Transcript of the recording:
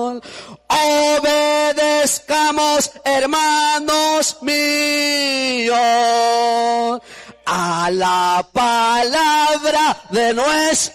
Obedezcamos, hermanos míos, a la palabra de nuestro